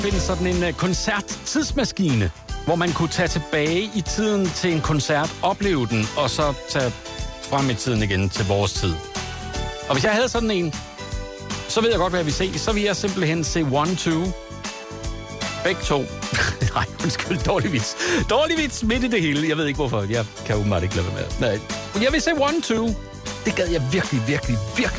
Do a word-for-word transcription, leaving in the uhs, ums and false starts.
findes sådan en uh, koncert-tidsmaskine, hvor man kunne tage tilbage i tiden til en koncert, opleve den, og så tage frem i tiden igen til vores tid. Og hvis jeg havde sådan en, så ved jeg godt, hvad jeg vil se. Så vil jeg simpelthen se One Two. Begge to. Nej, undskyld, dårlig vits. Dårlig vits midt i det hele. Jeg ved ikke, hvorfor. Jeg kan åbenbart ikke lade være med. Nej. Jeg vil se One Two. Det gad jeg virkelig, virkelig, virkelig